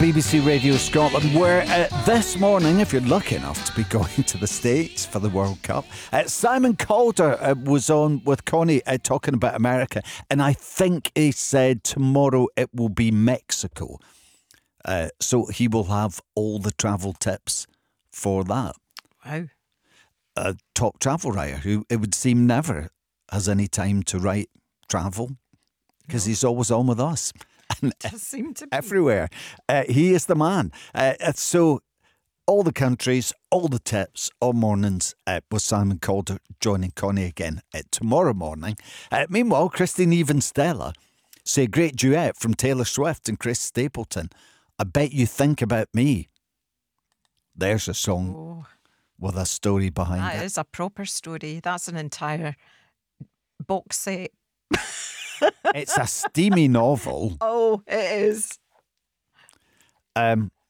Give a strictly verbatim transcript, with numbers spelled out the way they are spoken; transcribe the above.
B B C Radio Scotland, where uh, this morning, if you're lucky enough to be going to the States for the World Cup, uh, Simon Calder uh, was on with Connie uh, talking about America, and I think he said tomorrow it will be Mexico. Uh, so he will have all the travel tips for that. Wow. A top travel writer who it would seem never has any time to write travel because no. he's always on with us. And does seem to be. Everywhere. Uh, he is the man. Uh, so all the countries, all the tips, all mornings uh, with Simon Calder joining Connie again uh, tomorrow morning. Uh, meanwhile, Christine Even Stella say a great duet from Taylor Swift and Chris Stapleton. I Bet You Think About Me. There's a song oh, with a story behind that it. That is a proper story. That's an entire box set. It's a steamy novel. Oh, it is. Um,